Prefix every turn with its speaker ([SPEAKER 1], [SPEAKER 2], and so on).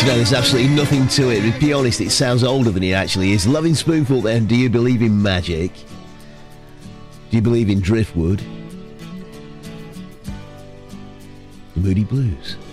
[SPEAKER 1] No, there's absolutely nothing to it. To be honest, it sounds older than it actually is. Loving Spoonful then, Do You Believe in Magic? Do You Believe in Driftwood? The Moody Blues.